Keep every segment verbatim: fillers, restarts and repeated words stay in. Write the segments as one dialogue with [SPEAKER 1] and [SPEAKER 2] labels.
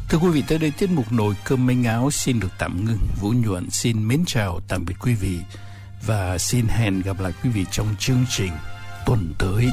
[SPEAKER 1] Thưa quý vị, tới đây tiết mục Nồi Cơm Manh Áo xin được tạm ngưng. Vũ Nhuận xin mến chào tạm biệt quý vị và xin hẹn gặp lại quý vị trong chương trình tuần tới.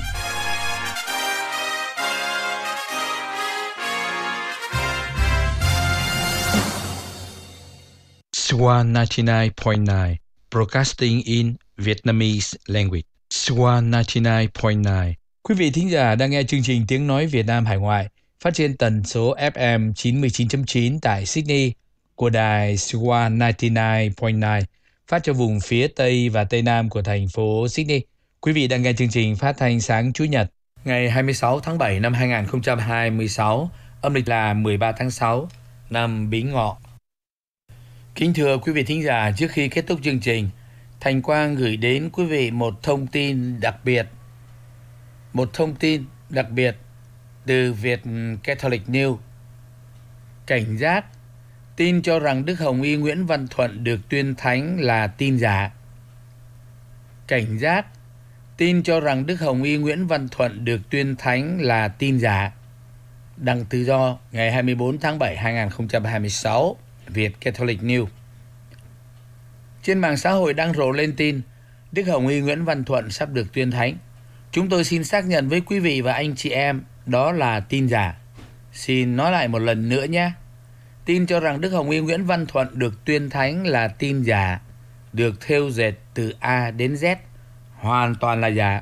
[SPEAKER 2] Swan ninety-nine point nine Broadcasting in Vietnamese Language. Swan ninety-nine point nine. Quý vị thính giả đang nghe chương trình Tiếng Nói Việt Nam Hải Ngoại phát trên tần số ép em chín mươi chín chấm chín tại Sydney của đài Swan ninety-nine point nine phát cho vùng phía Tây và Tây Nam của thành phố Sydney. Quý vị đang nghe chương trình phát thanh sáng Chủ nhật ngày hai mươi sáu tháng bảy năm hai nghìn không trăm hai mươi sáu, âm lịch là mười ba tháng sáu năm Bính Ngọ. Kính thưa quý vị thính giả, trước khi kết thúc chương trình, Thành Quang gửi đến quý vị một thông tin đặc biệt. Một thông tin đặc biệt từ Việt Catholic News. Cảnh giác, tin cho rằng Đức Hồng Y Nguyễn Văn Thuận được tuyên thánh là tin giả. Cảnh giác, tin cho rằng Đức Hồng Y Nguyễn Văn Thuận được tuyên thánh là tin giả. Đăng Tự Do ngày hai mươi bốn tháng bảy năm hai nghìn không trăm hai mươi sáu, Việt Catholic News. Trên mạng xã hội đang rộ lên tin Đức Hồng Y Nguyễn Văn Thuận sắp được tuyên thánh. Chúng tôi xin xác nhận với quý vị và anh chị em đó là tin giả. Xin nói lại một lần nữa nhé. Tin cho rằng Đức Hồng Y Nguyễn Văn Thuận được tuyên thánh là tin giả, được thêu dệt từ A đến Z, hoàn toàn là giả.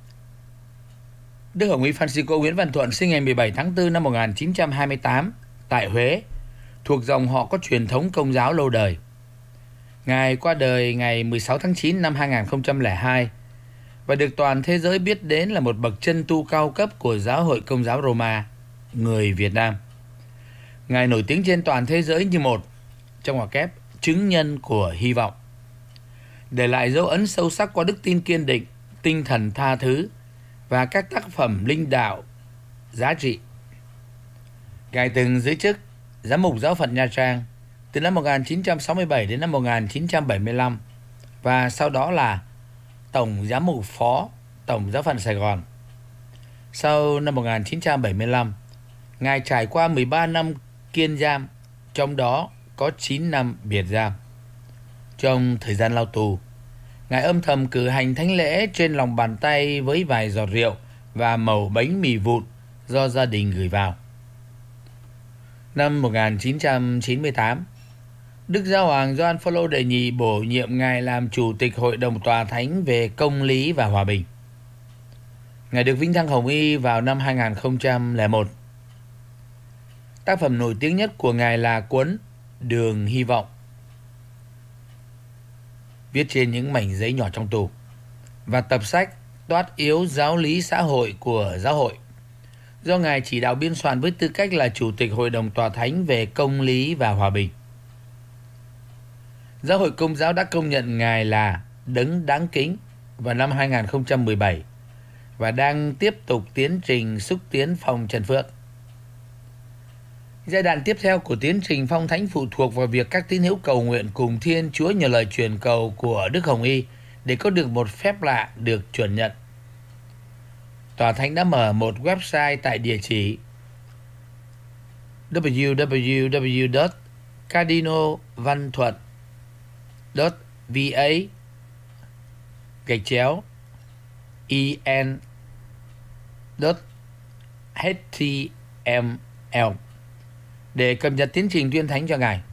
[SPEAKER 2] Đức Hồng Y Francisco Nguyễn Văn Thuận sinh ngày mười bảy tháng tư năm một nghìn chín trăm hai mươi tám tại Huế, thuộc dòng họ có truyền thống Công giáo lâu đời. Ngài qua đời ngày mười sáu tháng chín năm hai nghìn không trăm lẻ hai và được toàn thế giới biết đến là một bậc chân tu cao cấp của Giáo hội Công giáo Roma, người Việt Nam. Ngài nổi tiếng trên toàn thế giới như một, trong ngoặc kép, chứng nhân của hy vọng, để lại dấu ấn sâu sắc qua đức tin kiên định, tinh thần tha thứ và các tác phẩm linh đạo giá trị. Ngài từng giữ chức Giám mục Giáo phận Nha Trang từ năm một nghìn chín trăm sáu mươi bảy đến năm một nghìn chín trăm bảy mươi lăm và sau đó là Tổng Giám mục Phó Tổng Giáo phận Sài Gòn. Sau năm một nghìn chín trăm bảy mươi lăm, Ngài trải qua mười ba năm kiên giam, trong đó có chín năm biệt giam. Trong thời gian lao tù, Ngài âm thầm cử hành thánh lễ trên lòng bàn tay với vài giọt rượu và mẩu bánh mì vụn do gia đình gửi vào. Năm một nghìn chín trăm chín mươi tám, Đức Giáo hoàng Gioan Phaolô đệ nhị bổ nhiệm Ngài làm Chủ tịch Hội đồng Tòa Thánh về Công lý và Hòa bình. Ngài được vinh thăng Hồng Y vào năm hai nghìn không trăm lẻ một. Tác phẩm nổi tiếng nhất của Ngài là cuốn Đường Hy vọng, viết trên những mảnh giấy nhỏ trong tù, và tập sách Toát yếu giáo lý xã hội của giáo hội, do Ngài chỉ đạo biên soạn với tư cách là Chủ tịch Hội đồng Tòa Thánh về Công lý và Hòa bình. Giáo hội Công giáo đã công nhận Ngài là đấng đáng kính vào năm hai nghìn không trăm mười bảy và đang tiếp tục tiến trình xúc tiến phong trần phước. Giai đoạn tiếp theo của tiến trình phong thánh phụ thuộc vào việc các tín hữu cầu nguyện cùng Thiên Chúa nhờ lời truyền cầu của Đức Hồng Y để có được một phép lạ được chuẩn nhận. Tòa Thánh đã mở một website tại địa chỉ w w w chấm cardinalvanthuận chấm v a gạch chéo en h t m l để cập nhật tiến trình tuyên thánh cho Ngài.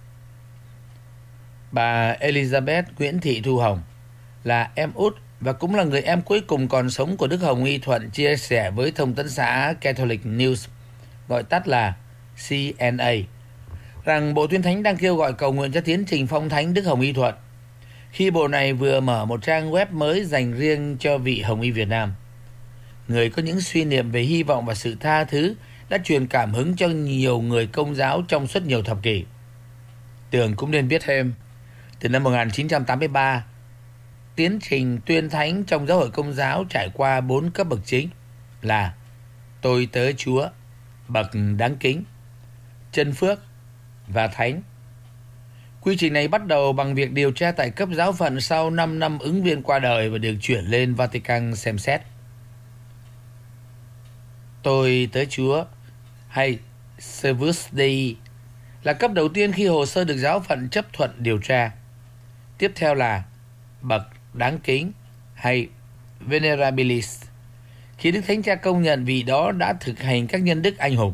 [SPEAKER 2] Bà Elizabeth Nguyễn Thị Thu Hồng là em út và cũng là người em cuối cùng còn sống của Đức Hồng Y Thuận chia sẻ với thông tấn xã Catholic News, gọi tắt là C N A, rằng Bộ Tuyên Thánh đang kêu gọi cầu nguyện cho tiến trình phong thánh Đức Hồng Y Thuận, khi bộ này vừa mở một trang web mới dành riêng cho vị Hồng Y Việt Nam, người có những suy niệm về hy vọng và sự tha thứ đã truyền cảm hứng cho nhiều người Công giáo trong suốt nhiều thập kỷ. Tường cũng nên biết thêm, từ năm một nghìn chín trăm tám mươi ba, tiến trình tuyên thánh trong giáo hội Công giáo trải qua bốn cấp bậc chính là tôi tớ Chúa, bậc đáng kính, chân phước và thánh. Quy trình này bắt đầu bằng việc điều tra tại cấp giáo phận sau năm năm ứng viên qua đời và được chuyển lên Vatican xem xét. Tôi tớ Chúa hay
[SPEAKER 1] Servus Dei là cấp đầu tiên khi hồ sơ được giáo phận chấp thuận điều tra. Tiếp theo là bậc đáng kính hay Venerabilis, khi Đức Thánh Cha công nhận vị đó đã thực hành các nhân đức anh hùng.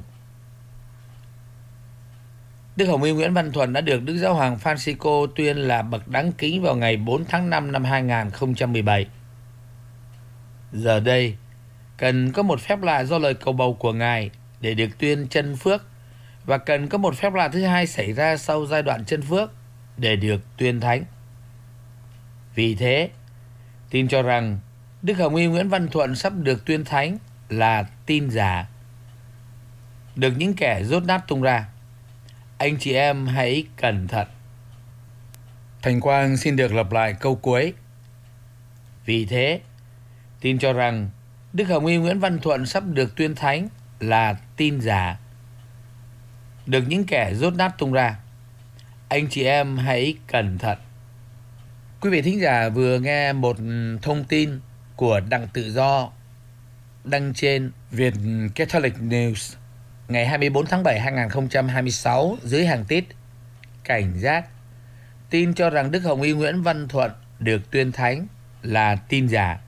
[SPEAKER 1] Đức Hồng Y Nguyễn Văn Thuận đã được Đức Giáo hoàng Francisco tuyên là bậc đáng kính vào ngày bốn tháng năm năm hai nghìn không trăm mười bảy. Giờ đây, cần có một phép lạ do lời cầu bầu của Ngài để được tuyên chân phước, và cần có một phép lạ thứ hai xảy ra sau giai đoạn chân phước để được tuyên thánh. Vì thế, tin cho rằng Đức Hồng Y Nguyễn Văn Thuận sắp được tuyên thánh là tin giả, được những kẻ dốt nát tung ra. Anh chị em hãy cẩn thận. Thành Quang xin được lặp lại câu cuối. Vì thế, tin cho rằng Đức Hồng Y Nguyễn Văn Thuận sắp được tuyên thánh là tin giả, được những kẻ dốt nát tung ra. Anh chị em hãy cẩn thận. Quý vị thính giả vừa nghe một thông tin của Đặng Tự Do đăng trên Việt Catholic News ngày hai mươi bốn tháng bảy hai nghìn không trăm hai mươi sáu dưới hàng tít: cảnh giác, tin cho rằng Đức Hồng Y Nguyễn Văn Thuận được tuyên thánh là tin giả.